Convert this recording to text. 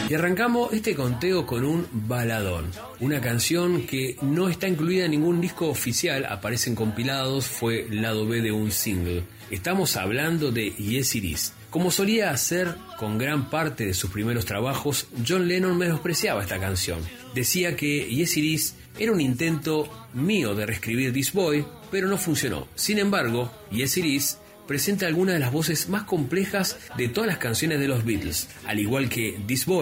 Y arrancamos este conteo con un baladón, una canción que no está incluida en ningún disco oficial, aparecen compilados, fue lado B de un single. Estamos hablando de Yes It Is. Como solía hacer con gran parte de sus primeros trabajos, John Lennon menospreciaba esta canción. Decía que Yes It Is era un intento mío de reescribir This Boy, pero no funcionó. Sin embargo, Yes It Is presenta algunas de las voces más complejas de todas las canciones de los Beatles, al igual que This Boy,